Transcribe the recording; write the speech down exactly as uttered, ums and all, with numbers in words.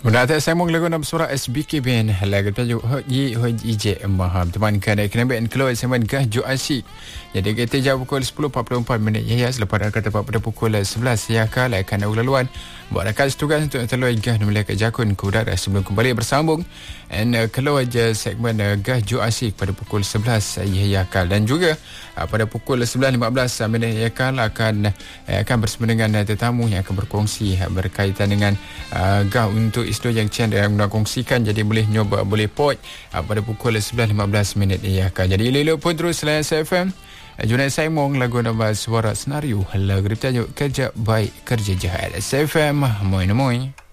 Menata saya mong lagu nama surah S B K Ben lagu tajuk Haji Haji J Maham teman kan kena ben keluar zaman gah jo asyik. Jadi kita jawab pukul sepuluh empat puluh empat minit ya selepas kata pada pukul sebelas ya kala akan laluan buat rakan tugas untuk telur gah memiliki jakun ke udara sebelum kembali bersambung and uh, keluar je segmen uh, gah jo asyik pada pukul sebelas ya kala dan juga uh, pada pukul sebelas lima belas minit ya kala akan uh, akan bersama dengan uh, tetamu yang akan berkongsi uh, berkaitan dengan uh, gah untuk Islo yang Chen yang mengkongsikan jadi boleh nyoba boleh pot uh, pada pukul sebelas lima belas minit ya kan. Jadi elok pun terus Layan F M. Junaid Saimong lagu nama suara senario lagu bertajuk Kerja Baik Kerja Jahat S F M. Moi moi.